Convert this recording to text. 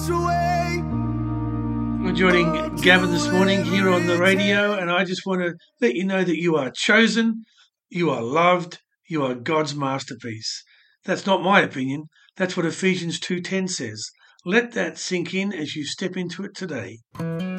We're joining Gavin this morning here on the radio, and I just want to let you know that you are chosen, you are loved, you are God's masterpiece. That's not my opinion. That's what Ephesians 2:10 says. Let that sink in as you step into it today.